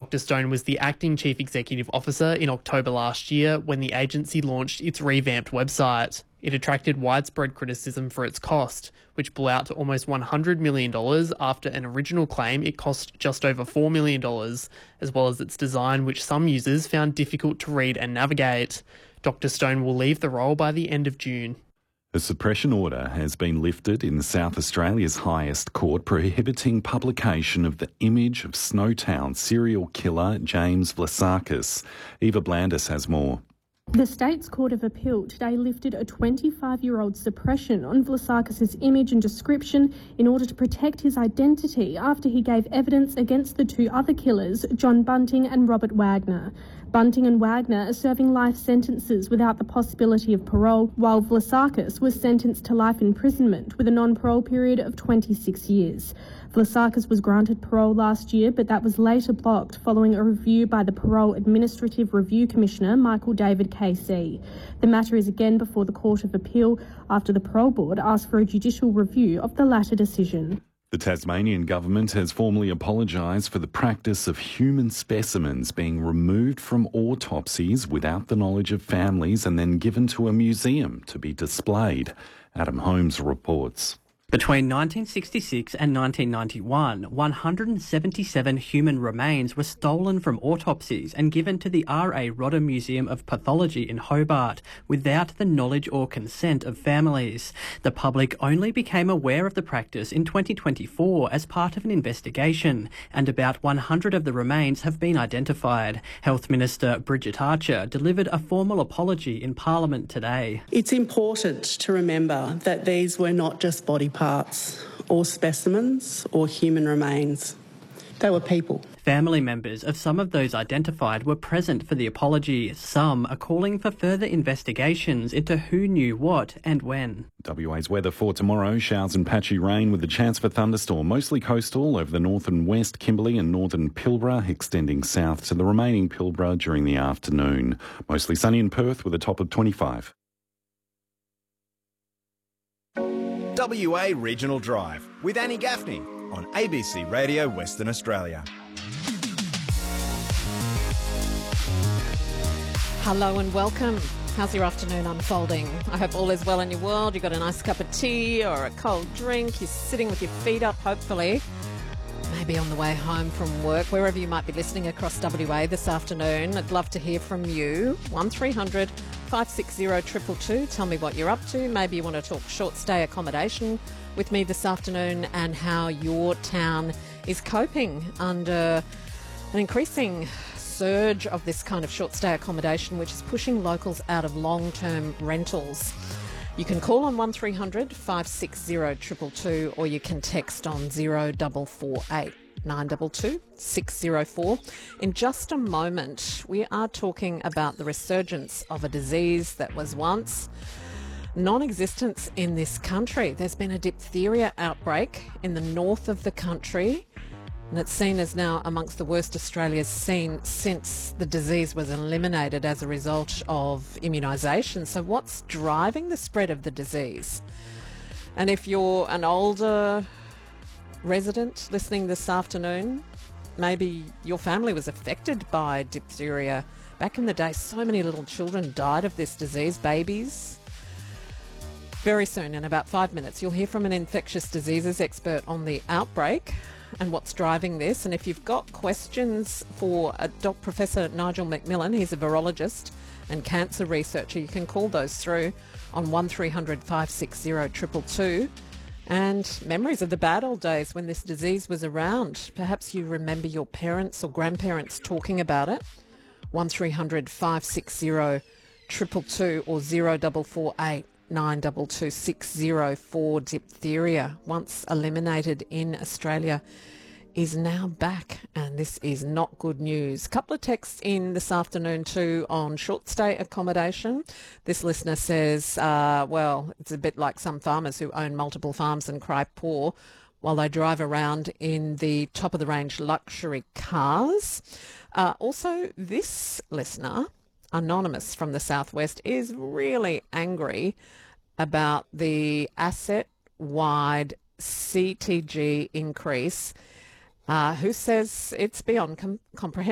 Dr. Stone was the acting chief executive officer in October last year when the agency launched its revamped website. It attracted widespread criticism for its cost, which blew out to almost $100 million after an original claim it cost just over $4 million, as well as its design, which some users found difficult to read and navigate. Dr. Stone will leave the role by the end of June. A suppression order has been lifted in South Australia's highest court, prohibiting publication of the image of Snowtown serial killer James Vlasakis. Eva Blandis has more. The State's Court of Appeal today lifted a 25-year-old suppression on Vlasakis' image and description in order to protect his identity after he gave evidence against the two other killers, John Bunting and Robert Wagner. Bunting and Wagner are serving life sentences without the possibility of parole, while Vlasakis was sentenced to life imprisonment with a non-parole period of 26 years. Vlasakis was granted parole last year, but that was later blocked following a review by the Parole Administrative Review Commissioner, Michael David KC. The matter is again before the Court of Appeal after the Parole Board asked for a judicial review of the latter decision. The Tasmanian government has formally apologised for the practice of human specimens being removed from autopsies without the knowledge of families and then given to a museum to be displayed. Adam Holmes reports. Between 1966 and 1991, 177 human remains were stolen from autopsies and given to the R.A. Rodder Museum of Pathology in Hobart without the knowledge or consent of families. The public only became aware of the practice in 2024 as part of an investigation, and about 100 of the remains have been identified. Health Minister Bridget Archer delivered a formal apology in Parliament today. It's important to remember that these were not just body parts or specimens or human remains. They were people. Family members of some of those identified were present for the apology. Some are calling for further investigations into who knew what and when. WA's weather for tomorrow: showers and patchy rain with a chance for thunderstorm, mostly coastal over the north and west Kimberley and northern Pilbara, extending south to the remaining Pilbara during the afternoon. Mostly sunny in Perth with a top of 25. WA Regional Drive with Annie Gaffney on ABC Radio Western Australia. Hello and welcome. How's your afternoon unfolding? I hope all is well in your world. You've got a nice cup of tea or a cold drink. You're sitting with your feet up, hopefully. Maybe on the way home from work, wherever you might be listening across WA this afternoon. I'd love to hear from you. 1300 560 222. Tell me what you're up to. Maybe you want to talk short stay accommodation with me this afternoon and how your town is coping under an increasing surge of this kind of short stay accommodation, which is pushing locals out of long-term rentals. You can call on 1300 560 222 or you can text on 0448 922 604. In just a moment, we are talking about the resurgence of a disease that was once non-existent in this country. There's been a diphtheria outbreak in the north of the country, and it's seen as now amongst the worst Australia's seen since the disease was eliminated as a result of immunisation. So what's driving the spread of the disease? And if you're an older resident listening this afternoon, maybe your family was affected by diphtheria. Back in the day, so many little children died of this disease, babies. Very soon, in about 5 minutes, you'll hear from an infectious diseases expert on the outbreak and what's driving this. And if you've got questions for Professor Nigel McMillan, he's a virologist and cancer researcher, you can call those through on 1300 560 222. And memories of the bad old days when this disease was around. Perhaps you remember your parents or grandparents talking about it. 1300 560 222 or 0448 922 604. Diphtheria, once eliminated in Australia, is now back, and this is not good news. A couple of texts in this afternoon too on short stay accommodation. This listener says, well, it's a bit like some farmers who own multiple farms and cry poor while they drive around in the top-of-the-range luxury cars. Also, this listener, anonymous from the southwest, is really angry about the asset-wide CTG increase, who says it's beyond comprehension.